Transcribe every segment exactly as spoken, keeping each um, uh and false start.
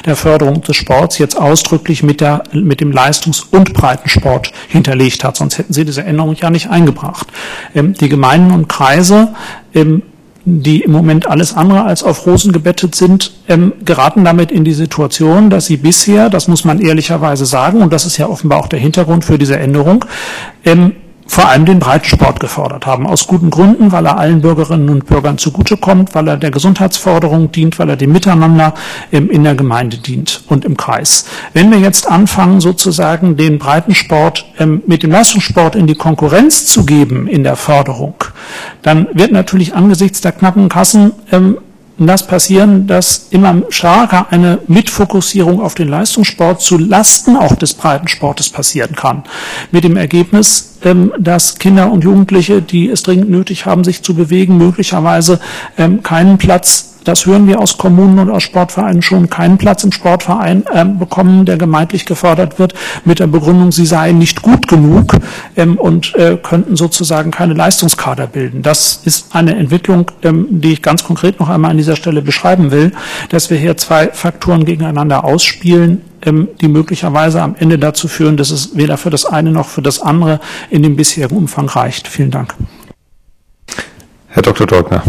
der Förderung des Sports jetzt ausdrücklich mit der, mit dem Leistungs- und Breitensport hinterlegt hat. Sonst hätten sie diese Änderung ja nicht eingebracht. Ähm, die Gemeinden und Kreise, ähm, die im Moment alles andere als auf Rosen gebettet sind, ähm, geraten damit in die Situation, dass sie bisher, das muss man ehrlicherweise sagen, und das ist ja offenbar auch der Hintergrund für diese Änderung, ähm, vor allem den Breitensport gefordert haben. Aus guten Gründen, weil er allen Bürgerinnen und Bürgern zugutekommt, weil er der Gesundheitsförderung dient, weil er dem Miteinander ähm, in der Gemeinde dient und im Kreis. Wenn wir jetzt anfangen, sozusagen den Breitensport ähm, mit dem Leistungssport in die Konkurrenz zu geben in der Förderung, dann wird natürlich angesichts der knappen Kassen ähm, das passieren, dass immer stärker eine Mitfokussierung auf den Leistungssport zu Lasten auch des Breitensportes passieren kann. Mit dem Ergebnis, dass Kinder und Jugendliche, die es dringend nötig haben, sich zu bewegen, möglicherweise keinen Platz, das hören wir aus Kommunen und aus Sportvereinen schon, keinen Platz im Sportverein äh, bekommen, der gemeindlich gefördert wird, mit der Begründung, sie seien nicht gut genug ähm, und äh, könnten sozusagen keine Leistungskader bilden. Das ist eine Entwicklung, ähm, die ich ganz konkret noch einmal an dieser Stelle beschreiben will, dass wir hier zwei Faktoren gegeneinander ausspielen, ähm, die möglicherweise am Ende dazu führen, dass es weder für das eine noch für das andere in dem bisherigen Umfang reicht. Vielen Dank. Herr Doktor Deubner.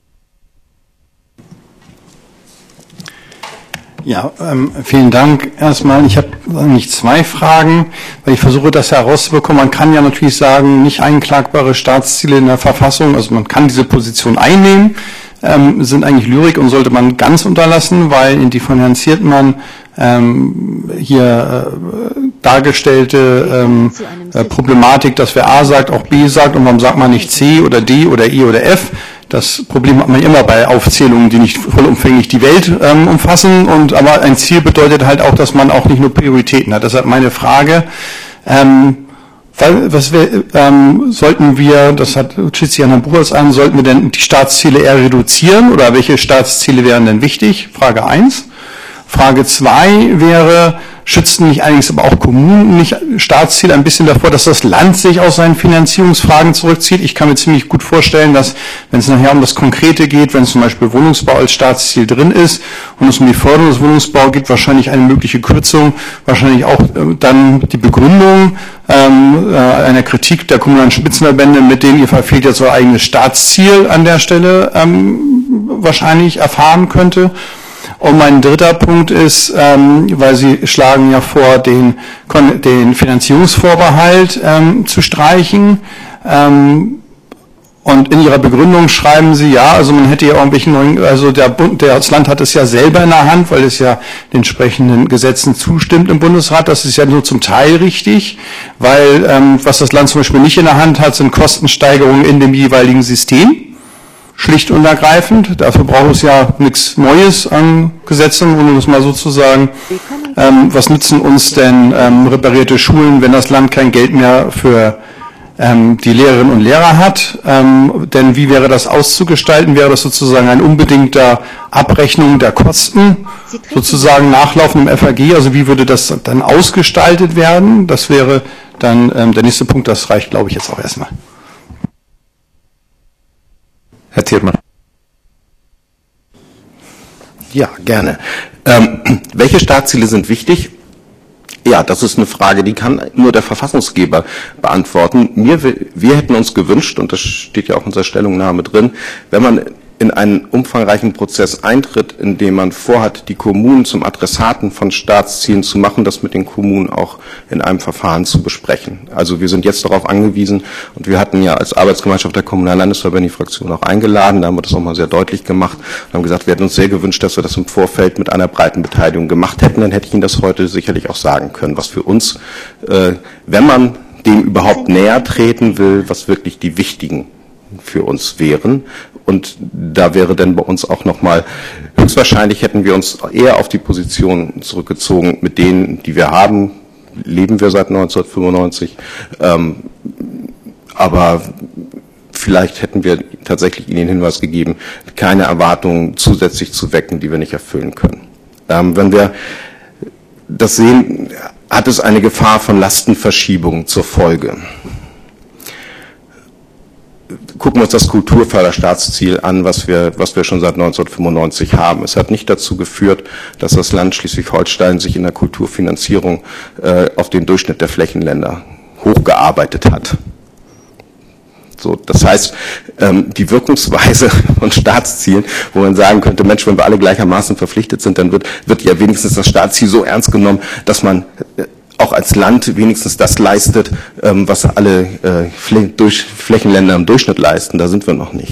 Ja, ähm, vielen Dank erstmal. Ich habe eigentlich zwei Fragen, weil ich versuche, das herauszubekommen. Man kann ja natürlich sagen, nicht einklagbare Staatsziele in der Verfassung, also man kann diese Position einnehmen, ähm, sind eigentlich Lyrik und sollte man ganz unterlassen, weil in differenziert man ähm, hier äh, dargestellte ähm, äh, Problematik, dass wer A sagt, auch B sagt und warum sagt man nicht C oder D oder E oder F. Das Problem hat man immer bei Aufzählungen, die nicht vollumfänglich die Welt ähm, umfassen. Und aber ein Ziel bedeutet halt auch, dass man auch nicht nur Prioritäten hat. Deshalb meine Frage: ähm, was wir, ähm, sollten wir, das hat Tiziana Buchholz an, sollten wir denn die Staatsziele eher reduzieren oder welche Staatsziele wären denn wichtig? Frage eins. Frage zwei wäre: Schützen nicht allerdings aber auch Kommunen nicht Staatsziel ein bisschen davor, dass das Land sich aus seinen Finanzierungsfragen zurückzieht? Ich kann mir ziemlich gut vorstellen, dass, wenn es nachher um das Konkrete geht, wenn zum Beispiel Wohnungsbau als Staatsziel drin ist und es um die Förderung des Wohnungsbaus geht, wahrscheinlich eine mögliche Kürzung, wahrscheinlich auch äh, dann die Begründung ähm, äh, einer Kritik der kommunalen Spitzenverbände, mit denen ihr verfehlt jetzt euer eigenes Staatsziel an der Stelle ähm, wahrscheinlich erfahren könnte. Und mein dritter Punkt ist, ähm, weil Sie schlagen ja vor, den, den Finanzierungsvorbehalt ähm, zu streichen. Ähm, und in Ihrer Begründung schreiben Sie, ja, also man hätte ja irgendwelche neuen, also der Bund, der, das Land hat es ja selber in der Hand, weil es ja den entsprechenden Gesetzen zustimmt im Bundesrat. Das ist ja nur zum Teil richtig, weil ähm, was das Land zum Beispiel nicht in der Hand hat, sind Kostensteigerungen in dem jeweiligen System. Schlicht und ergreifend. Dafür braucht es ja nichts Neues an Gesetzen, um das mal so zu sagen. Ähm, was nützen uns denn ähm, reparierte Schulen, wenn das Land kein Geld mehr für ähm, die Lehrerinnen und Lehrer hat? Ähm, denn wie wäre das auszugestalten? Wäre das sozusagen ein unbedingter Abrechnung der Kosten, sozusagen nachlaufen im F A G? Also wie würde das dann ausgestaltet werden? Das wäre dann ähm, der nächste Punkt. Das reicht, glaube ich, jetzt auch erstmal. Herr Thielmann. Ja, gerne. Ähm, welche Staatsziele sind wichtig? Ja, das ist eine Frage, die kann nur der Verfassungsgeber beantworten. Wir, wir hätten uns gewünscht, und das steht ja auch in unserer Stellungnahme drin, wenn man in einen umfangreichen Prozess eintritt, in dem man vorhat, die Kommunen zum Adressaten von Staatszielen zu machen, das mit den Kommunen auch in einem Verfahren zu besprechen. Also wir sind jetzt darauf angewiesen, und wir hatten ja als Arbeitsgemeinschaft der Kommunalen Landesverbände die Fraktion auch eingeladen, da haben wir das auch mal sehr deutlich gemacht und haben gesagt, wir hätten uns sehr gewünscht, dass wir das im Vorfeld mit einer breiten Beteiligung gemacht hätten, dann hätte ich Ihnen das heute sicherlich auch sagen können, was für uns, äh, wenn man dem überhaupt näher treten will, was wirklich die wichtigen für uns wären. Und da wäre dann bei uns auch nochmal, höchstwahrscheinlich hätten wir uns eher auf die Position zurückgezogen, mit denen, die wir haben, leben wir seit neunzehnhundertfünfundneunzig, ähm, aber vielleicht hätten wir tatsächlich Ihnen den Hinweis gegeben, keine Erwartungen zusätzlich zu wecken, die wir nicht erfüllen können. Ähm, wenn wir das sehen, hat es eine Gefahr von Lastenverschiebung zur Folge. gucken wir uns das Kulturförderstaatsziel an, was wir, was wir schon seit neunzehnhundertfünfundneunzig haben. Es hat nicht dazu geführt, dass das Land Schleswig-Holstein sich in der Kulturfinanzierung äh, auf den Durchschnitt der Flächenländer hochgearbeitet hat. So, das heißt, ähm, die Wirkungsweise von Staatszielen, wo man sagen könnte, Mensch, wenn wir alle gleichermaßen verpflichtet sind, dann wird, wird ja wenigstens das Staatsziel so ernst genommen, dass man äh, auch als Land wenigstens das leistet, ähm, was alle äh, Flä durch Flächenländer im Durchschnitt leisten. Da sind wir noch nicht.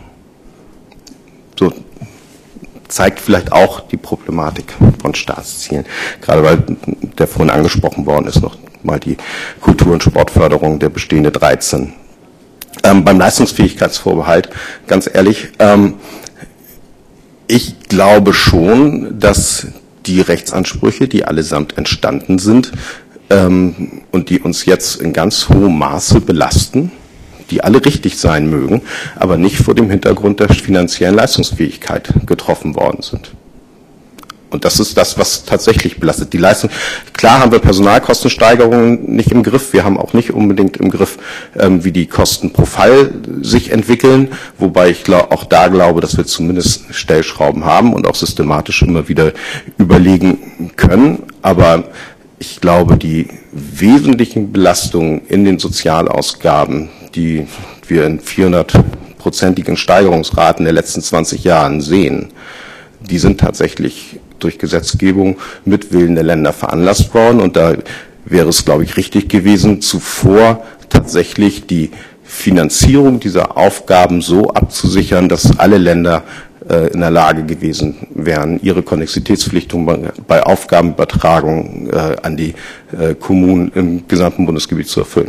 So zeigt vielleicht auch die Problematik von Staatszielen. Gerade weil der vorhin angesprochen worden ist, noch mal die Kultur- und Sportförderung, der bestehende dreizehn. Ähm, beim Leistungsfähigkeitsvorbehalt, ganz ehrlich, ähm, ich glaube schon, dass die Rechtsansprüche, die allesamt entstanden sind ähm, und die uns jetzt in ganz hohem Maße belasten, die alle richtig sein mögen, aber nicht vor dem Hintergrund der finanziellen Leistungsfähigkeit getroffen worden sind. Und das ist das, was tatsächlich belastet. Die Leistung, klar haben wir Personalkostensteigerungen nicht im Griff. Wir haben auch nicht unbedingt im Griff, ähm, wie die Kosten pro Fall sich entwickeln. Wobei ich glaub, auch da glaube, dass wir zumindest Stellschrauben haben und auch systematisch immer wieder überlegen können. Aber ich glaube, die wesentlichen Belastungen in den Sozialausgaben, die wir in vierhundertprozentigen Steigerungsraten der letzten zwanzig Jahren sehen, die sind tatsächlich durch Gesetzgebung mit Willen der Länder veranlasst worden. Und da wäre es, glaube ich, richtig gewesen, zuvor tatsächlich die Finanzierung dieser Aufgaben so abzusichern, dass alle Länder äh, in der Lage gewesen wären, ihre Konnexitätspflichtung bei, bei Aufgabenübertragung äh, an die äh, Kommunen im gesamten Bundesgebiet zu erfüllen.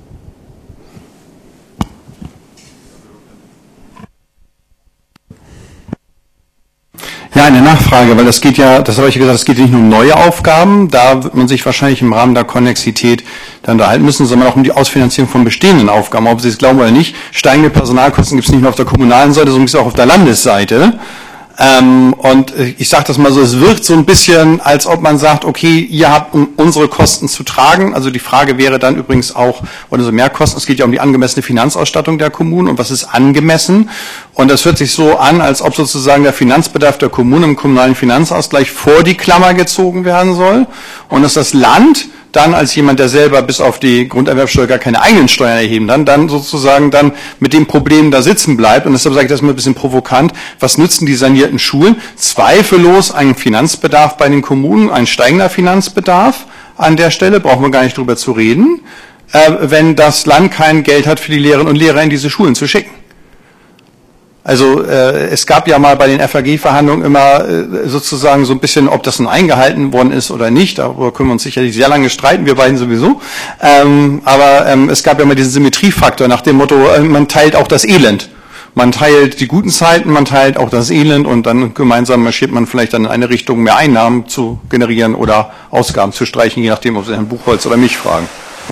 Ja, eine Nachfrage, weil das geht ja, das habe ich gesagt, es geht nicht nur um neue Aufgaben, da wird man sich wahrscheinlich im Rahmen der Konnexität dann unterhalten müssen, sondern auch um die Ausfinanzierung von bestehenden Aufgaben. Ob Sie es glauben oder nicht, steigende Personalkosten gibt es nicht nur auf der kommunalen Seite, sondern auch auf der Landesseite. Ähm, und ich sage das mal so, es wirkt so ein bisschen, als ob man sagt, okay, ihr habt um unsere Kosten zu tragen. Also die Frage wäre dann übrigens auch, oder so Mehrkosten, es geht ja um die angemessene Finanzausstattung der Kommunen und was ist angemessen. Und das hört sich so an, als ob sozusagen der Finanzbedarf der Kommunen im kommunalen Finanzausgleich vor die Klammer gezogen werden soll und dass das Land dann als jemand, der selber bis auf die Grunderwerbsteuer gar keine eigenen Steuern erheben, dann, dann sozusagen dann mit dem Problem da sitzen bleibt. Und deshalb sage ich das mal ein bisschen provokant. Was nützen die sanierten Schulen? Zweifellos ein Finanzbedarf bei den Kommunen, ein steigender Finanzbedarf an der Stelle, brauchen wir gar nicht drüber zu reden, äh, wenn das Land kein Geld hat für die Lehrerinnen und Lehrer in diese Schulen zu schicken. Also äh, es gab ja mal bei den F A G-Verhandlungen immer äh, sozusagen so ein bisschen, ob das nun eingehalten worden ist oder nicht. Darüber können wir uns sicherlich sehr lange streiten, wir beiden sowieso. Ähm, aber ähm, es gab ja mal diesen Symmetriefaktor nach dem Motto, äh, man teilt auch das Elend. Man teilt die guten Zeiten, man teilt auch das Elend und dann gemeinsam marschiert man vielleicht dann in eine Richtung, mehr Einnahmen zu generieren oder Ausgaben zu streichen, je nachdem, ob Sie Herrn Buchholz oder mich fragen.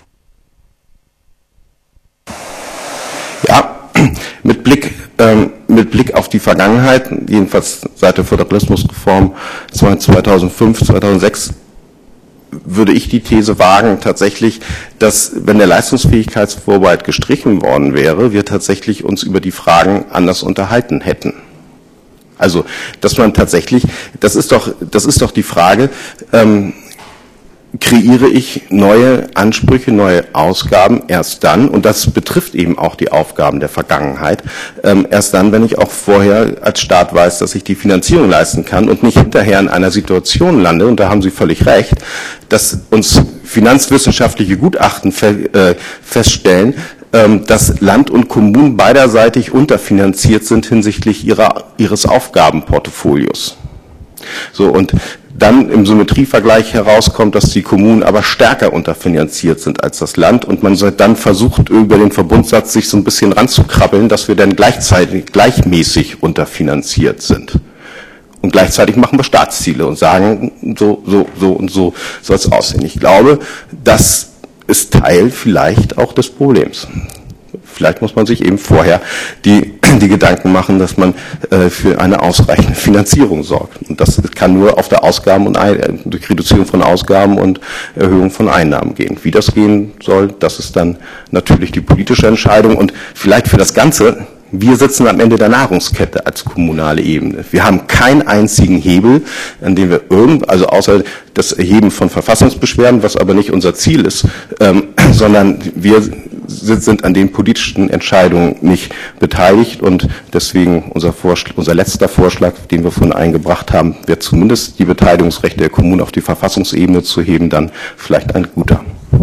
Ja, mit Blick ähm, mit Blick auf die Vergangenheit, jedenfalls seit der Föderalismusreform zweitausendfünf, zweitausendsechs, würde ich die These wagen, tatsächlich, dass, wenn der Leistungsfähigkeitsvorbehalt gestrichen worden wäre, wir tatsächlich uns über die Fragen anders unterhalten hätten. Also, dass man tatsächlich, das ist doch, das ist doch die Frage, ähm, kreiere ich neue Ansprüche, neue Ausgaben erst dann, und das betrifft eben auch die Aufgaben der Vergangenheit, ähm, erst dann, wenn ich auch vorher als Staat weiß, dass ich die Finanzierung leisten kann und nicht hinterher in einer Situation lande, und da haben Sie völlig recht, dass uns finanzwissenschaftliche Gutachten fe- äh, feststellen, ähm, dass Land und Kommunen beiderseitig unterfinanziert sind hinsichtlich ihrer, ihres Aufgabenportfolios. So, und dann im Symmetrievergleich herauskommt, dass die Kommunen aber stärker unterfinanziert sind als das Land und man dann versucht, über den Verbundsatz sich so ein bisschen ranzukrabbeln, dass wir dann gleichzeitig gleichmäßig unterfinanziert sind. Und gleichzeitig machen wir Staatsziele und sagen, so, so, so und so soll es aussehen. Ich glaube, das ist Teil vielleicht auch des Problems. Vielleicht muss man sich eben vorher die, die Gedanken machen, dass man äh, für eine ausreichende Finanzierung sorgt. Und das kann nur auf der Ausgaben und Ein- durch Reduzierung von Ausgaben und Erhöhung von Einnahmen gehen. Wie das gehen soll, das ist dann natürlich die politische Entscheidung. Und vielleicht für das Ganze: Wir sitzen am Ende der Nahrungskette als kommunale Ebene. Wir haben keinen einzigen Hebel, an dem wir irgend, also außer das Erheben von Verfassungsbeschwerden, was aber nicht unser Ziel ist, ähm, sondern wir sind an den politischen Entscheidungen nicht beteiligt, und deswegen unser Vorschlag, unser letzter Vorschlag, den wir vorhin eingebracht haben, wäre zumindest die Beteiligungsrechte der Kommunen auf die Verfassungsebene zu heben, dann vielleicht ein guter.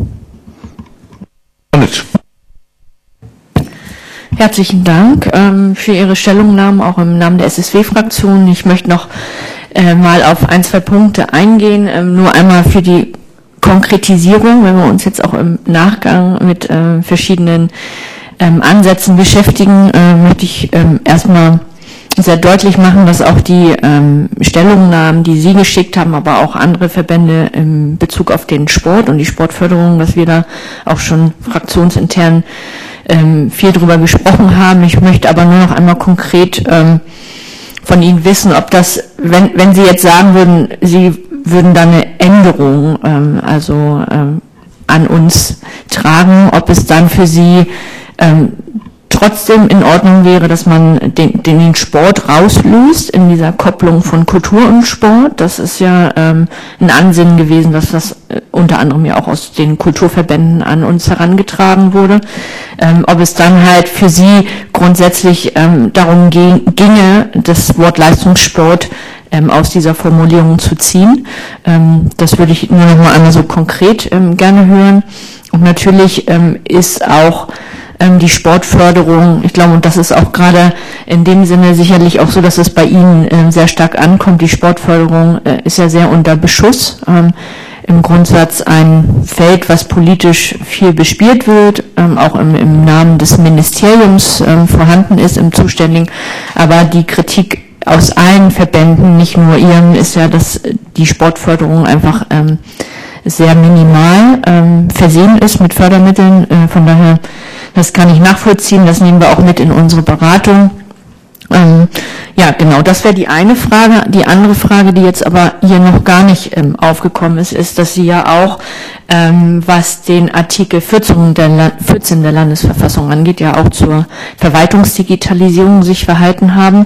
Herzlichen Dank ähm, für Ihre Stellungnahmen, auch im Namen der S S W-Fraktion. Ich möchte noch äh, mal auf ein, zwei Punkte eingehen. Ähm, nur einmal für die Konkretisierung, wenn wir uns jetzt auch im Nachgang mit äh, verschiedenen ähm, Ansätzen beschäftigen, äh, möchte ich ähm, erstmal sehr deutlich machen, dass auch die ähm, Stellungnahmen, die Sie geschickt haben, aber auch andere Verbände in Bezug auf den Sport und die Sportförderung, dass wir da auch schon fraktionsintern ähm, viel drüber gesprochen haben. Ich möchte aber nur noch einmal konkret ähm, von Ihnen wissen, ob das, wenn, wenn Sie jetzt sagen würden, Sie würden da eine Änderung ähm, also ähm, an uns tragen, ob es dann für Sie ähm, trotzdem in Ordnung wäre, dass man den, den, den Sport rauslöst in dieser Kopplung von Kultur und Sport. Das ist ja ähm, ein Ansinnen gewesen, dass das äh, unter anderem ja auch aus den Kulturverbänden an uns herangetragen wurde. Ähm, ob es dann halt für Sie grundsätzlich ähm, darum ging, ginge, das Wort Leistungssport ähm, aus dieser Formulierung zu ziehen. Ähm, das würde ich nur noch mal einmal so konkret ähm, gerne hören. Und natürlich ähm, ist auch die Sportförderung, ich glaube, und das ist auch gerade in dem Sinne sicherlich auch so, dass es bei Ihnen äh, sehr stark ankommt. Die Sportförderung äh, ist ja sehr unter Beschuss. Ähm, Im Grundsatz ein Feld, was politisch viel bespielt wird, ähm, auch im, im Namen des Ministeriums ähm, vorhanden ist, im Zuständigen. Aber die Kritik aus allen Verbänden, nicht nur Ihrem, ist ja, dass die Sportförderung einfach ähm, sehr minimal ähm, versehen ist mit Fördermitteln. Äh, von daher, das kann ich nachvollziehen, das nehmen wir auch mit in unsere Beratung. Ähm, ja, genau, das wäre die eine Frage. Die andere Frage, die jetzt aber hier noch gar nicht ähm, aufgekommen ist, ist, dass Sie ja auch, ähm, was den Artikel vierzehn der, La- vierzehn der Landesverfassung angeht, ja auch zur Verwaltungsdigitalisierung sich verhalten haben.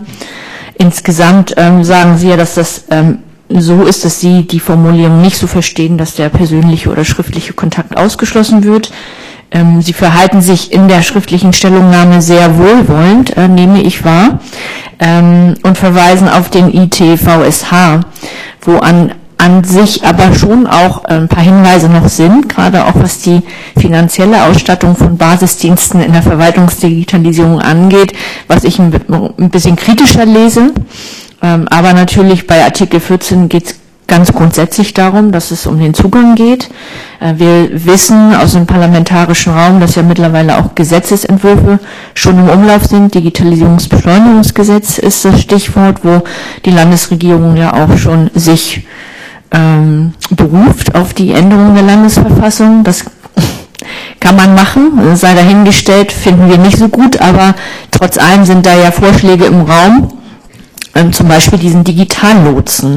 Insgesamt ähm, sagen Sie ja, dass das ähm, so ist, dass Sie die Formulierung nicht so verstehen, dass der persönliche oder schriftliche Kontakt ausgeschlossen wird. Ähm, Sie verhalten sich in der schriftlichen Stellungnahme sehr wohlwollend, äh, nehme ich wahr, ähm, und verweisen auf den I T V S H, wo an, an sich aber schon auch ein paar Hinweise noch sind, gerade auch was die finanzielle Ausstattung von Basisdiensten in der Verwaltungsdigitalisierung angeht, was ich ein, ein bisschen kritischer lese. Ähm, aber natürlich bei Artikel vierzehn geht es ganz grundsätzlich darum, dass es um den Zugang geht. Äh, wir wissen aus dem parlamentarischen Raum, dass ja mittlerweile auch Gesetzesentwürfe schon im Umlauf sind. Digitalisierungsbeschleunigungsgesetz ist das Stichwort, wo die Landesregierung ja auch schon sich ähm, beruft auf die Änderung der Landesverfassung. Das kann man machen, sei dahingestellt, finden wir nicht so gut, aber trotz allem sind da ja Vorschläge im Raum, zum Beispiel diesen Digitallotsen.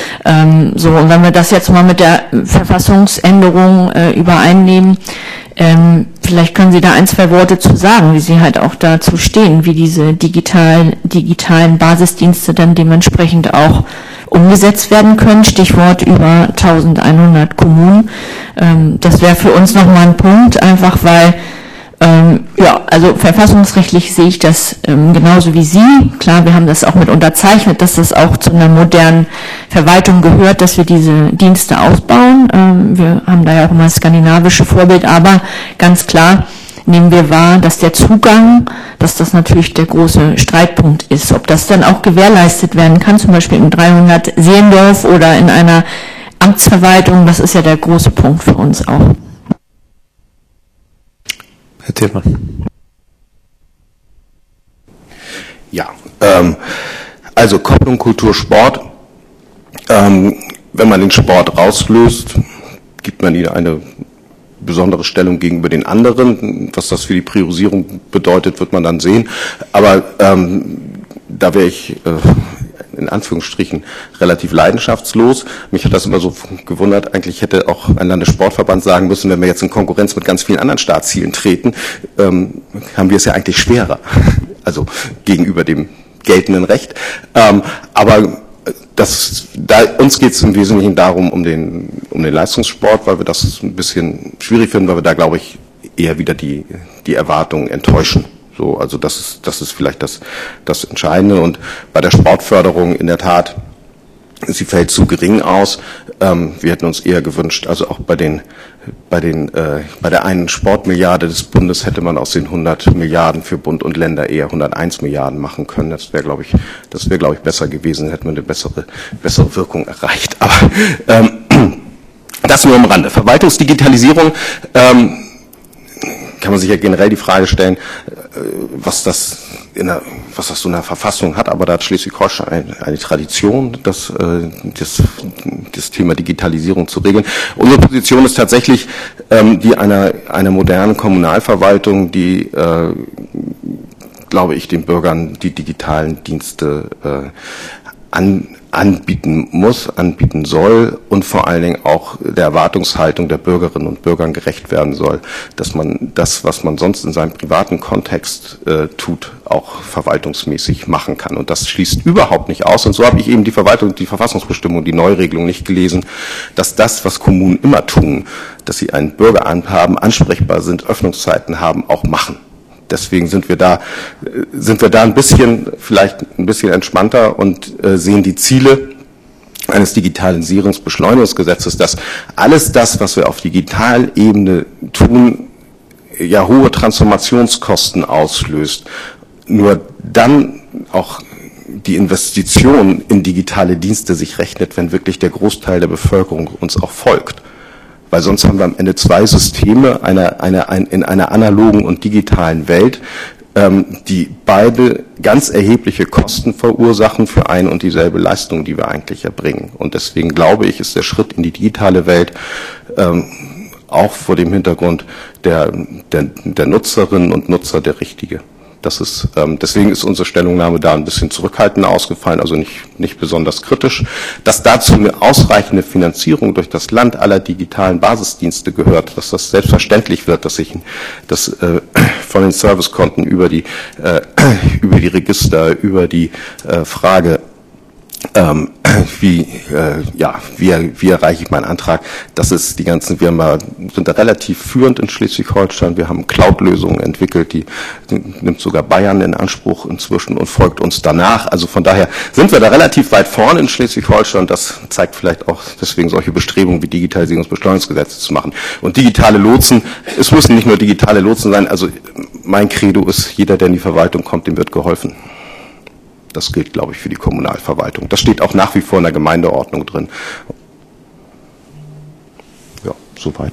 Ähm, so, und wenn wir das jetzt mal mit der Verfassungsänderung äh, übereinnehmen, ähm, vielleicht können Sie da ein, zwei Worte zu sagen, wie Sie halt auch dazu stehen, wie diese digital, digitalen Basisdienste dann dementsprechend auch umgesetzt werden können. Stichwort über eintausendeinhundert Kommunen. Ähm, das wäre für uns nochmal ein Punkt, einfach weil Ähm, ja, also verfassungsrechtlich sehe ich das ähm, genauso wie Sie. Klar, wir haben das auch mit unterzeichnet, dass das auch zu einer modernen Verwaltung gehört, dass wir diese Dienste ausbauen. Ähm, wir haben da ja auch immer das skandinavische Vorbild, aber ganz klar nehmen wir wahr, dass der Zugang, dass das natürlich der große Streitpunkt ist. Ob das dann auch gewährleistet werden kann, zum Beispiel im dreihundert Seendorf oder in einer Amtsverwaltung, das ist ja der große Punkt für uns auch. Herr Tillmann. Ja, ähm, also Kopplung Kultur, Sport. Ähm, wenn man den Sport rauslöst, gibt man ihnen eine besondere Stellung gegenüber den anderen. Was das für die Priorisierung bedeutet, wird man dann sehen. Aber ähm, da wäre ich äh, in Anführungsstrichen relativ leidenschaftslos. Mich hat das immer so gewundert, eigentlich hätte auch ein Landessportverband sagen müssen, wenn wir jetzt in Konkurrenz mit ganz vielen anderen Staatszielen treten, ähm, haben wir es ja eigentlich schwerer, also gegenüber dem geltenden Recht. Ähm, aber das, da, uns geht es im Wesentlichen darum, um den, um den Leistungssport, weil wir das ein bisschen schwierig finden, weil wir da, glaube ich, eher wieder die, die Erwartungen enttäuschen. So, also das ist, das ist vielleicht das, das Entscheidende. Und bei der Sportförderung in der Tat, sie fällt zu gering aus. Ähm, wir hätten uns eher gewünscht, also auch bei den, bei den, äh, bei der einen Sportmilliarde des Bundes hätte man aus den hundert Milliarden für Bund und Länder eher hunderteins Milliarden machen können. Das wäre, glaube ich, das wäre, glaube ich, besser gewesen, hätten wir eine bessere, bessere Wirkung erreicht. Aber ähm, das nur am Rande. Verwaltungsdigitalisierung. Ähm, kann man sich ja generell die Frage stellen, was das in der, was das so in der Verfassung hat, aber da hat Schleswig-Holstein eine, eine Tradition, das, das, das Thema Digitalisierung zu regeln. Unsere Position ist tatsächlich ähm, die einer, einer modernen Kommunalverwaltung, die, äh, glaube ich, den Bürgern die digitalen Dienste äh, an anbieten muss, anbieten soll und vor allen Dingen auch der Erwartungshaltung der Bürgerinnen und Bürgern gerecht werden soll, dass man das, was man sonst in seinem privaten Kontext äh, tut, auch verwaltungsmäßig machen kann. Und das schließt überhaupt nicht aus. Und so habe ich eben die Verwaltung, die Verfassungsbestimmung, die Neuregelung nicht gelesen, dass das, was Kommunen immer tun, dass sie ein Bürgeramt haben, ansprechbar sind, Öffnungszeiten haben, auch machen. Deswegen sind wir da, sind wir da ein bisschen, vielleicht ein bisschen entspannter und äh, sehen die Ziele eines Digitalisierungsbeschleunigungsgesetzes, dass alles das, was wir auf Digitalebene tun, ja hohe Transformationskosten auslöst. Nur dann auch die Investition in digitale Dienste sich rechnet, wenn wirklich der Großteil der Bevölkerung uns auch folgt. Weil sonst haben wir am Ende zwei Systeme einer, einer, ein, in einer analogen und digitalen Welt, ähm, die beide ganz erhebliche Kosten verursachen für eine und dieselbe Leistung, die wir eigentlich erbringen. Und deswegen glaube ich, ist der Schritt in die digitale Welt ähm, auch vor dem Hintergrund der, der, der Nutzerinnen und Nutzer der richtige. Das ist, ähm, deswegen ist unsere Stellungnahme da ein bisschen zurückhaltender ausgefallen, also nicht, nicht besonders kritisch. Dass dazu eine ausreichende Finanzierung durch das Land aller digitalen Basisdienste gehört, dass das selbstverständlich wird, dass sich das äh, von den Servicekonten über die, äh, über die Register, über die äh, Frage, Ähm, wie, äh, ja, wie, wie erreiche ich meinen Antrag? Das ist die ganzen, wir haben mal, sind da relativ führend in Schleswig-Holstein. Wir haben Cloud-Lösungen entwickelt, die, die nimmt sogar Bayern in Anspruch inzwischen und folgt uns danach. Also von daher sind wir da relativ weit vorne in Schleswig-Holstein. Das zeigt vielleicht auch deswegen solche Bestrebungen wie Digitalisierungsbeschleunigungsgesetze zu machen. Und digitale Lotsen, es müssen nicht nur digitale Lotsen sein. Also mein Credo ist, jeder, der in die Verwaltung kommt, dem wird geholfen. Das gilt, glaube ich, für die Kommunalverwaltung. Das steht auch nach wie vor in der Gemeindeordnung drin. Ja, soweit.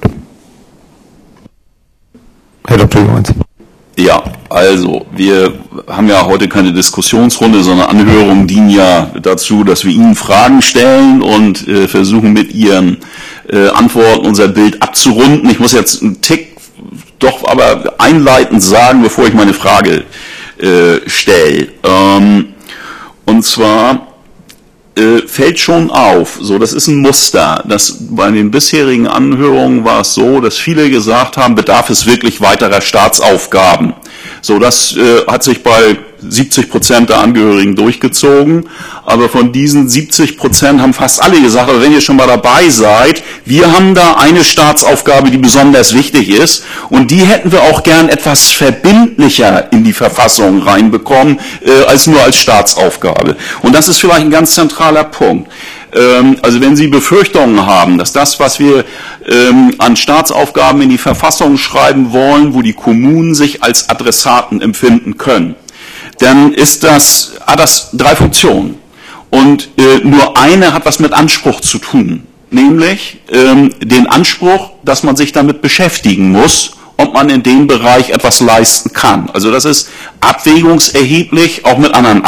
Herr Doktor Johanns. Ja, also wir haben ja heute keine Diskussionsrunde, sondern Anhörungen dienen ja dazu, dass wir Ihnen Fragen stellen und äh, versuchen mit Ihren äh, Antworten unser Bild abzurunden. Ich muss jetzt einen Tick doch aber einleitend sagen, bevor ich meine Frage äh, stelle. Ähm, Und zwar äh, fällt schon auf, so das ist ein Muster, dass bei den bisherigen Anhörungen war es so, dass viele gesagt haben, bedarf es wirklich weiterer Staatsaufgaben. So, das äh, hat sich bei siebzig Prozent der Angehörigen durchgezogen, aber von diesen siebzig Prozent haben fast alle gesagt, aber wenn ihr schon mal dabei seid, wir haben da eine Staatsaufgabe, die besonders wichtig ist und die hätten wir auch gern etwas verbindlicher in die Verfassung reinbekommen, äh, als nur als Staatsaufgabe. Und das ist vielleicht ein ganz zentraler Punkt. Ähm, also wenn Sie Befürchtungen haben, dass das, was wir ähm, an Staatsaufgaben in die Verfassung schreiben wollen, wo die Kommunen sich als Adressaten empfinden können, dann ist das, hat das drei Funktionen. Und äh, nur eine hat was mit Anspruch zu tun, nämlich ähm, den Anspruch, dass man sich damit beschäftigen muss, ob man in dem Bereich etwas leisten kann. Also das ist abwägungserheblich, auch mit anderen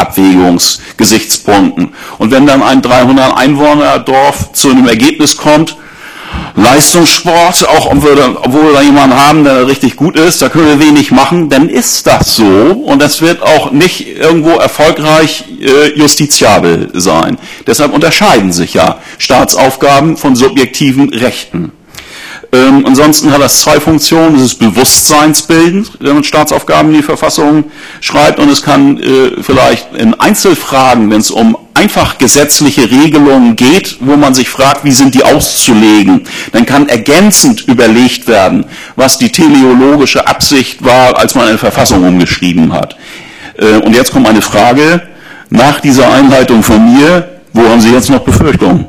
Abwägungsgesichtspunkten. Und wenn dann ein dreihundert Einwohner Dorf zu einem Ergebnis kommt, Leistungssport, auch ob wir da, obwohl wir da jemanden haben, der richtig gut ist, da können wir wenig machen, dann ist das so und das wird auch nicht irgendwo erfolgreich äh, justiziabel sein. Deshalb unterscheiden sich ja Staatsaufgaben von subjektiven Rechten. Ähm, ansonsten hat das zwei Funktionen. Es ist bewusstseinsbildend, wenn man Staatsaufgaben in die Verfassung schreibt, und es kann äh, vielleicht in Einzelfragen, wenn es um einfach gesetzliche Regelungen geht, wo man sich fragt, wie sind die auszulegen, dann kann ergänzend überlegt werden, was die teleologische Absicht war, als man eine Verfassung umgeschrieben hat. Äh, und jetzt kommt eine Frage, nach dieser Einleitung von mir, wo haben Sie jetzt noch Befürchtungen?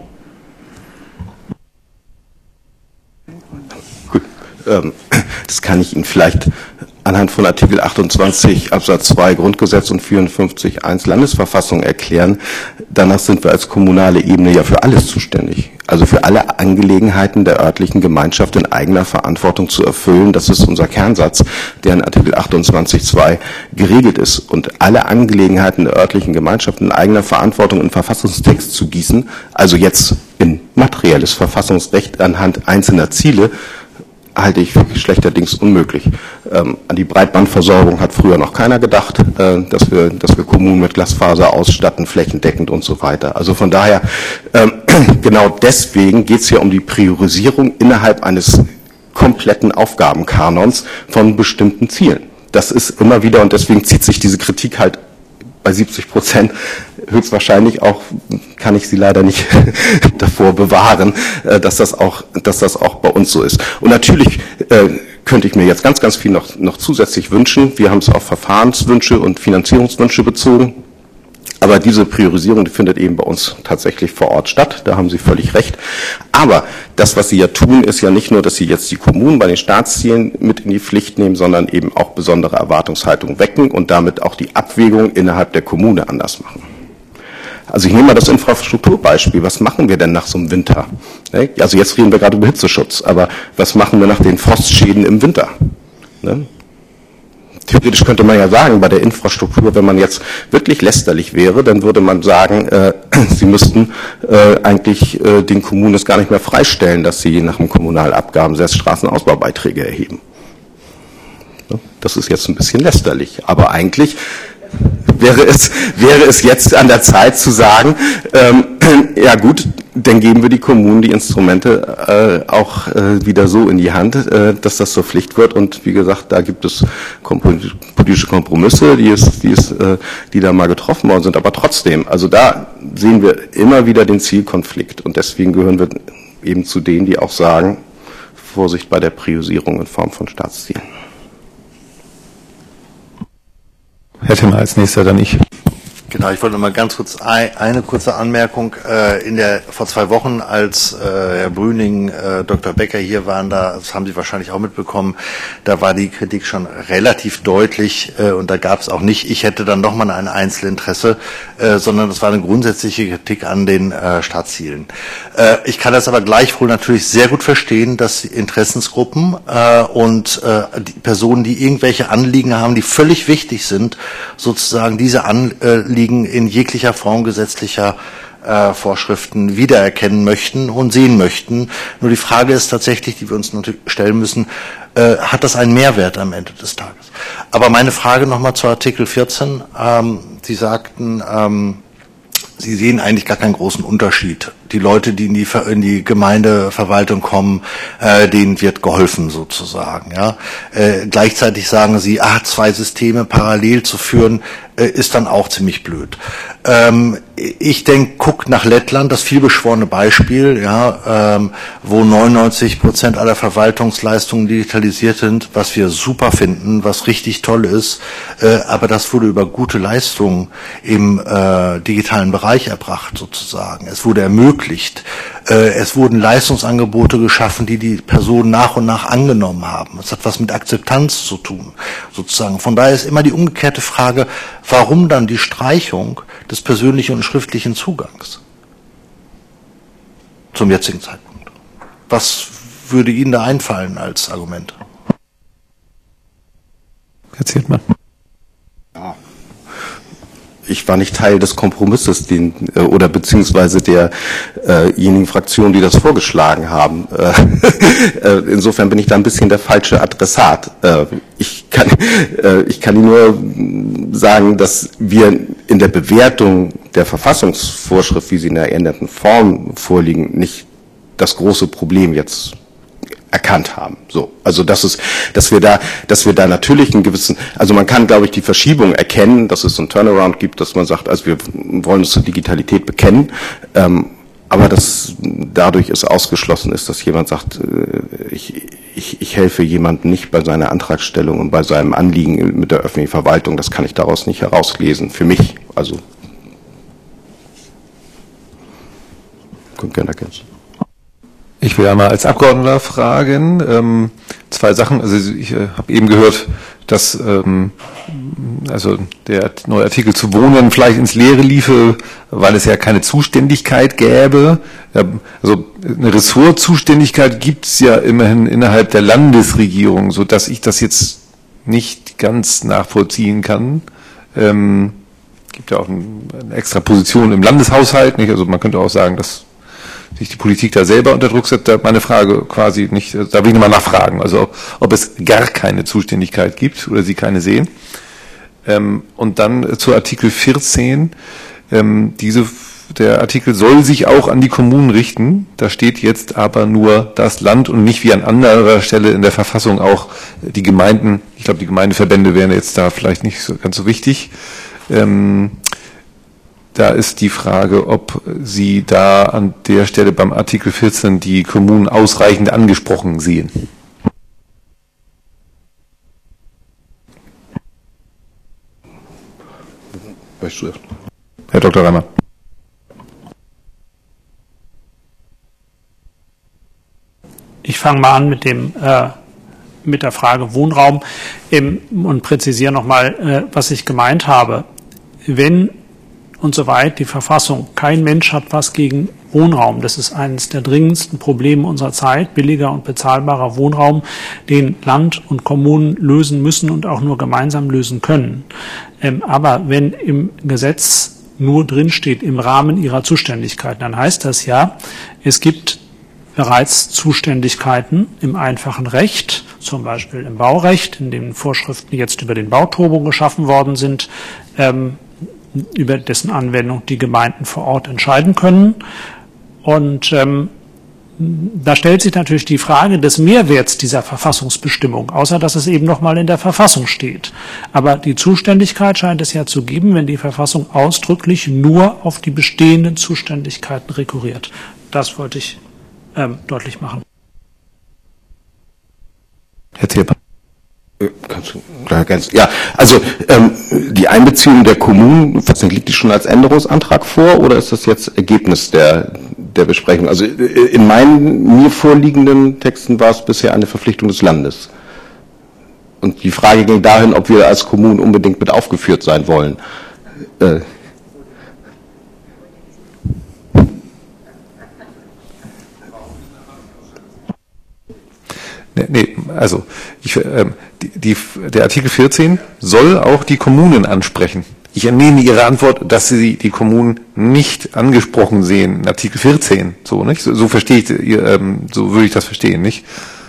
Das kann ich Ihnen vielleicht anhand von Artikel achtundzwanzig Absatz zwei Grundgesetz und vierundfünfzig Absatz eins Landesverfassung erklären. Danach sind wir als kommunale Ebene ja für alles zuständig. Also für alle Angelegenheiten der örtlichen Gemeinschaft in eigener Verantwortung zu erfüllen. Das ist unser Kernsatz, der in Artikel achtundzwanzig Absatz zwei geregelt ist. Und alle Angelegenheiten der örtlichen Gemeinschaft in eigener Verantwortung in Verfassungstext zu gießen, also jetzt in materielles Verfassungsrecht anhand einzelner Ziele, halte ich für schlechterdings unmöglich. Ähm, an die Breitbandversorgung hat früher noch keiner gedacht, äh, dass wir, dass wir Kommunen mit Glasfaser ausstatten, flächendeckend und so weiter. Also von daher, ähm, genau deswegen geht es ja um die Priorisierung innerhalb eines kompletten Aufgabenkanons von bestimmten Zielen. Das ist immer wieder, und deswegen zieht sich diese Kritik halt bei siebzig Prozent höchstwahrscheinlich auch, kann ich Sie leider nicht davor bewahren, dass das auch, dass das auch bei uns so ist. Und natürlich äh, könnte ich mir jetzt ganz, ganz viel noch, noch zusätzlich wünschen. Wir haben es auf Verfahrenswünsche und Finanzierungswünsche bezogen. Aber diese Priorisierung, die findet eben bei uns tatsächlich vor Ort statt. Da haben Sie völlig recht. Aber das, was Sie ja tun, ist ja nicht nur, dass Sie jetzt die Kommunen bei den Staatszielen mit in die Pflicht nehmen, sondern eben auch besondere Erwartungshaltung wecken und damit auch die Abwägung innerhalb der Kommune anders machen. Also ich nehme mal das Infrastrukturbeispiel. Was machen wir denn nach so einem Winter? Also jetzt reden wir gerade über Hitzeschutz, aber was machen wir nach den Frostschäden im Winter? Theoretisch könnte man ja sagen, bei der Infrastruktur, wenn man jetzt wirklich lästerlich wäre, dann würde man sagen, äh, sie müssten äh, eigentlich äh, den Kommunen es gar nicht mehr freistellen, dass sie nach dem Kommunalabgabengesetz Straßenausbaubeiträge erheben. Das ist jetzt ein bisschen lästerlich, aber eigentlich wäre es, wäre es jetzt an der Zeit zu sagen, ähm, ja gut, dann geben wir die Kommunen die Instrumente äh, auch äh, wieder so in die Hand, äh, dass das zur Pflicht wird. Und wie gesagt, da gibt es komp- politische Kompromisse, die, es, die, es, äh, die da mal getroffen worden sind. Aber trotzdem, also da sehen wir immer wieder den Zielkonflikt. Und deswegen gehören wir eben zu denen, die auch sagen, Vorsicht bei der Priorisierung in Form von Staatszielen. Herr Timmer als nächster, dann ich. Genau, ich wollte noch mal ganz kurz ein, eine kurze Anmerkung. Äh, in der vor zwei Wochen, als äh, Herr Brüning, äh, Doktor Becker hier waren, da, das haben Sie wahrscheinlich auch mitbekommen, da war die Kritik schon relativ deutlich äh, und da gab es auch nicht, ich hätte dann nochmal ein Einzelinteresse, äh, sondern das war eine grundsätzliche Kritik an den äh, Staatszielen. Äh, ich kann das aber gleichwohl natürlich sehr gut verstehen, dass Interessensgruppen äh, und äh, die Personen, die irgendwelche Anliegen haben, die völlig wichtig sind, sozusagen diese Anliegen in jeglicher Form gesetzlicher äh, Vorschriften wiedererkennen möchten und sehen möchten. Nur die Frage ist tatsächlich, die wir uns natürlich stellen müssen, äh, hat das einen Mehrwert am Ende des Tages? Aber meine Frage nochmal zu Artikel vierzehn. Ähm, Sie sagten, ähm, Sie sehen eigentlich gar keinen großen Unterschied. Die Leute, die in die, in die Gemeindeverwaltung kommen, äh, denen wird geholfen sozusagen. Ja. Äh, gleichzeitig sagen Sie, ah, zwei Systeme parallel zu führen, äh, ist dann auch ziemlich blöd. Ähm, ich denke, guck nach Lettland, das vielbeschworene Beispiel, ja, ähm, wo neunundneunzig Prozent aller Verwaltungsleistungen digitalisiert sind, was wir super finden, was richtig toll ist, äh, aber das wurde über gute Leistungen im äh, digitalen Bereich erbracht sozusagen. Es wurde ermöglicht. Es wurden Leistungsangebote geschaffen, die die Personen nach und nach angenommen haben. Das hat was mit Akzeptanz zu tun, sozusagen. Von daher ist immer die umgekehrte Frage, warum dann die Streichung des persönlichen und schriftlichen Zugangs zum jetzigen Zeitpunkt? Was würde Ihnen da einfallen als Argument? Herr Zeltmann. ich war nicht Teil des Kompromisses, den äh, oder beziehungsweise derjenigen äh Fraktionen, die das vorgeschlagen haben. Äh, insofern bin ich da ein bisschen der falsche Adressat. Äh, ich kann äh, ich kann Ihnen nur sagen, dass wir in der Bewertung der Verfassungsvorschrift, wie sie in der geänderten Form vorliegen, nicht das große Problem jetzt erkannt haben. So, also das ist, dass wir da, dass wir da natürlich einen gewissen, also man kann, glaube ich, die Verschiebung erkennen, dass es so ein Turnaround gibt, dass man sagt, also wir wollen uns zur Digitalität bekennen, ähm, aber dass dadurch es ausgeschlossen ist, dass jemand sagt, äh, ich, ich, ich helfe jemandem nicht bei seiner Antragstellung und bei seinem Anliegen mit der öffentlichen Verwaltung, das kann ich daraus nicht herauslesen, für mich, also könnt gerne ergänzen. Ich will ja mal als Abgeordneter fragen, ähm, zwei Sachen. Also ich äh, habe eben gehört, dass ähm, also der neue Artikel zu Wohnen vielleicht ins Leere liefe, weil es ja keine Zuständigkeit gäbe. Ja, also eine Ressortzuständigkeit gibt es ja immerhin innerhalb der Landesregierung, so dass ich das jetzt nicht ganz nachvollziehen kann. Ähm, gibt ja auch ein, eine extra Position im Landeshaushalt, nicht? Also man könnte auch sagen, dass sich die Politik da selber unter Druck setzt, da meine Frage quasi nicht, da will ich nochmal nachfragen, also ob, ob es gar keine Zuständigkeit gibt oder Sie keine sehen. Ähm, und dann zu Artikel vierzehn, ähm, diese, der Artikel soll sich auch an die Kommunen richten, da steht jetzt aber nur das Land und nicht wie an anderer Stelle in der Verfassung auch die Gemeinden, ich glaube die Gemeindeverbände wären jetzt da vielleicht nicht so, ganz so wichtig. Ähm, Da ist die Frage, ob Sie da an der Stelle beim Artikel vierzehn die Kommunen ausreichend angesprochen sehen. Herr Doktor Reimer. Ich fange mal an mit dem äh, mit der Frage Wohnraum ähm, und präzisiere nochmal, äh, was ich gemeint habe. Wenn und soweit die Verfassung, kein Mensch hat was gegen Wohnraum. Das ist eines der dringendsten Probleme unserer Zeit, billiger und bezahlbarer Wohnraum, den Land und Kommunen lösen müssen und auch nur gemeinsam lösen können. Ähm, aber wenn im Gesetz nur drinsteht, im Rahmen ihrer Zuständigkeiten, dann heißt das ja, es gibt bereits Zuständigkeiten im einfachen Recht, zum Beispiel im Baurecht, in den Vorschriften, die jetzt über den Bauturbo geschaffen worden sind, ähm, über dessen Anwendung die Gemeinden vor Ort entscheiden können. Und ähm, da stellt sich natürlich die Frage des Mehrwerts dieser Verfassungsbestimmung, außer dass es eben nochmal in der Verfassung steht. Aber die Zuständigkeit scheint es ja zu geben, wenn die Verfassung ausdrücklich nur auf die bestehenden Zuständigkeiten rekurriert. Das wollte ich ähm, deutlich machen. Herr Zierper. Kannst du klar ergänzen? Ja, also ähm, die Einbeziehung der Kommunen, was liegt die schon als Änderungsantrag vor oder ist das jetzt Ergebnis der der Besprechung? Also in meinen mir vorliegenden Texten war es bisher eine Verpflichtung des Landes. Und die Frage ging dahin, ob wir als Kommunen unbedingt mit aufgeführt sein wollen. Äh, Nee, also ich, ähm, die, die, der Artikel vierzehn soll auch die Kommunen ansprechen. Ich entnehme Ihre Antwort, dass Sie die Kommunen nicht angesprochen sehen in Artikel vierzehn. So, nicht? So, so verstehe ich, ähm, so würde ich das verstehen, nicht?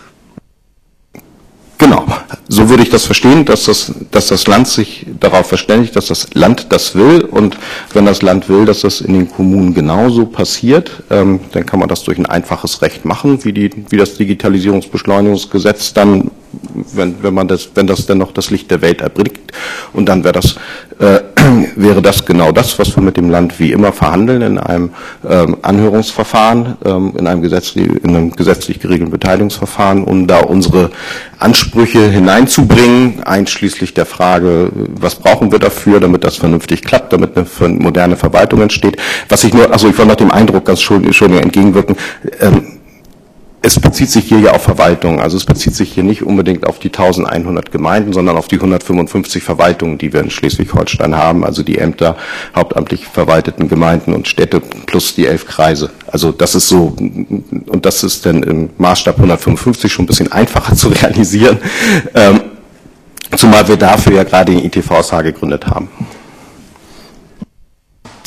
Genau, so würde ich das verstehen, dass das, dass das Land sich darauf verständigt, dass das Land das will und wenn das Land will, dass das in den Kommunen genauso passiert, ähm, dann kann man das durch ein einfaches Recht machen, wie die, wie das Digitalisierungsbeschleunigungsgesetz dann, wenn, wenn man das, wenn das dann noch das Licht der Welt erblickt und dann wäre das, äh, wäre das genau das, was wir mit dem Land wie immer verhandeln in einem ähm, Anhörungsverfahren, ähm, in einem gesetzlich, in einem gesetzlich geregelten Beteiligungsverfahren, um da unsere Ansprüche hineinzubringen, einschließlich der Frage, was brauchen wir dafür, damit das vernünftig klappt, damit eine moderne Verwaltung entsteht. Was ich nur, also ich wollte noch dem Eindruck ganz schon, schon entgegenwirken, ähm, es bezieht sich hier ja auf Verwaltung, also es bezieht sich hier nicht unbedingt auf die eintausendeinhundert Gemeinden, sondern auf die hundertfünfundfünfzig Verwaltungen, die wir in Schleswig-Holstein haben, also die Ämter, hauptamtlich verwalteten Gemeinden und Städte plus die elf Kreise. Also das ist so, und das ist dann im Maßstab hundertfünfundfünfzig schon ein bisschen einfacher zu realisieren, ähm, zumal wir dafür ja gerade den I T V S H gegründet haben.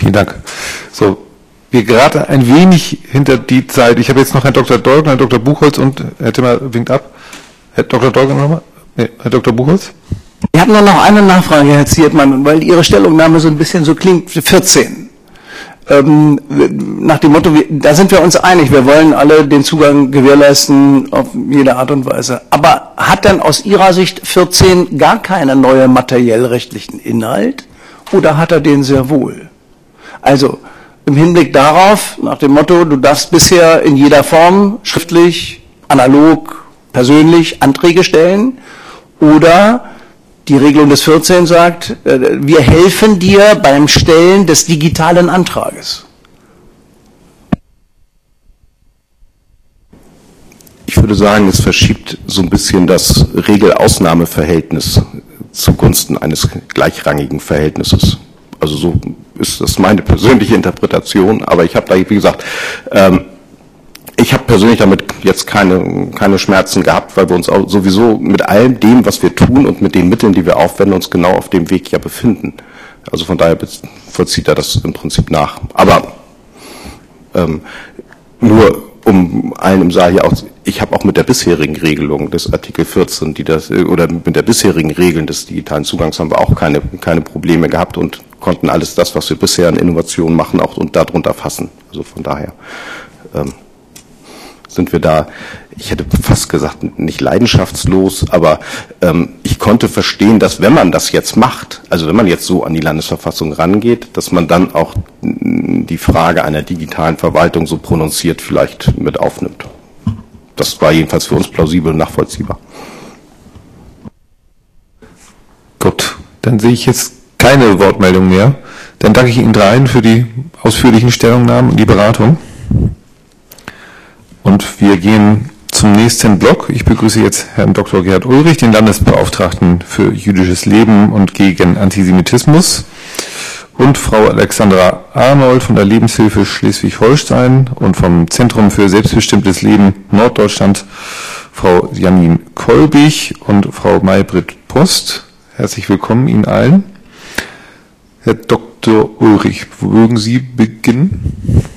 Vielen Dank. So, wir geraten ein wenig hinter die Zeit. Ich habe jetzt noch Herrn Doktor Dolgen, Herrn Doktor Buchholz und Herr Timmer winkt ab. Herr Doktor Dolgen nochmal? Nee, Herr Doktor Buchholz? Ich habe nur noch eine Nachfrage, Herr Ziertmann, weil Ihre Stellungnahme so ein bisschen so klingt, vierzehn. Ähm, nach dem Motto, da sind wir uns einig, wir wollen alle den Zugang gewährleisten auf jede Art und Weise. Aber hat denn aus Ihrer Sicht vierzehn gar keinen neuen materiellrechtlichen Inhalt oder hat er den sehr wohl? Also im Hinblick darauf, nach dem Motto, du darfst bisher in jeder Form, schriftlich, analog, persönlich Anträge stellen, oder die Regelung des vierzehn sagt, wir helfen dir beim Stellen des digitalen Antrages. Ich würde sagen, es verschiebt so ein bisschen das Regel-Ausnahme-Verhältnis zugunsten eines gleichrangigen Verhältnisses. Also so ist das meine persönliche Interpretation, aber ich habe da, wie gesagt, ähm, ich habe persönlich damit jetzt keine, keine Schmerzen gehabt, weil wir uns auch sowieso mit allem dem, was wir tun und mit den Mitteln, die wir aufwenden, uns genau auf dem Weg ja befinden. Also von daher vollzieht er das im Prinzip nach. Aber ähm, nur um allen im Saal hier auch, ich habe auch mit der bisherigen Regelung des Artikel vierzehn, die das, oder mit der bisherigen Regeln des digitalen Zugangs haben wir auch keine, keine Probleme gehabt und konnten alles das, was wir bisher an Innovationen machen, auch und darunter fassen. Also von daher ähm, sind wir da, ich hätte fast gesagt, nicht leidenschaftslos, aber ähm, ich konnte verstehen, dass wenn man das jetzt macht, also wenn man jetzt so an die Landesverfassung rangeht, dass man dann auch die Frage einer digitalen Verwaltung so prononziert vielleicht mit aufnimmt. Das war jedenfalls für uns plausibel und nachvollziehbar. Gut, dann sehe ich jetzt keine Wortmeldung mehr. Dann danke ich Ihnen dreien für die ausführlichen Stellungnahmen und die Beratung. Und wir gehen zum nächsten Block. Ich begrüße jetzt Herrn Doktor Gerhard Ulrich, den Landesbeauftragten für jüdisches Leben und gegen Antisemitismus, und Frau Alexandra Arnold von der Lebenshilfe Schleswig-Holstein und vom Zentrum für selbstbestimmtes Leben Norddeutschland, Frau Janine Kolbig und Frau Maybrit Post. Herzlich willkommen Ihnen allen. Herr Doktor Ulrich, mögen Sie beginnen?